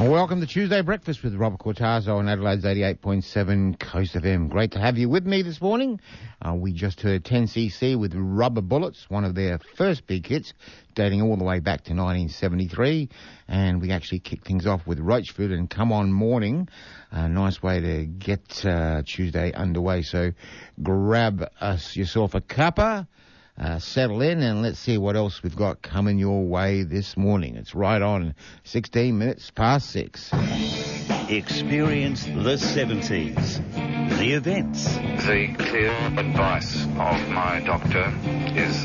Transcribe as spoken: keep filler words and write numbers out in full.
Welcome to Tuesday Breakfast with Robert Cortazzo on Adelaide's eighty-eight point seven Coast F M. Great to have you with me this morning. Uh, we just heard ten C C with Rubber Bullets, one of their first big hits, dating all the way back to nineteen seventy-three. And we actually kicked things off with Roachford and Come On Morning. A nice way to get uh, Tuesday underway. So grab us yourself a cuppa. Uh, settle in and let's see what else we've got coming your way this morning. It's right on sixteen minutes past six. Experience the seventies. The events. The clear advice of my doctor is